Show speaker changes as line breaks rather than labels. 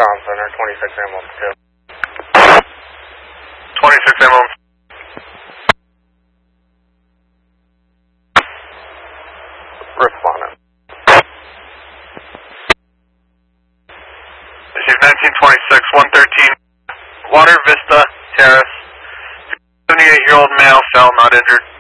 Comm Center, 26 ambulance 2.
26 ambulance.
Respondent.
Receive 1926, 113, Water Vista Terrace, 78-year-old male, fell, not injured.